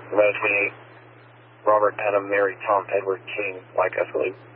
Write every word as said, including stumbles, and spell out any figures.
eleven twenty-eight, Robert Adam Mary Tom Edward King, Mike Escalade.